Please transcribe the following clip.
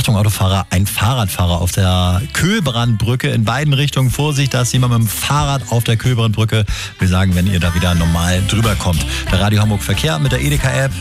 Achtung Autofahrer, ein Fahrradfahrer auf der Köhlbrandbrücke in beiden Richtungen. Vorsicht, da ist jemand mit dem Fahrrad auf der Köhlbrandbrücke. Wir sagen, wenn ihr da wieder normal drüber kommt. Der Radio Hamburg Verkehr mit der Edeka-App.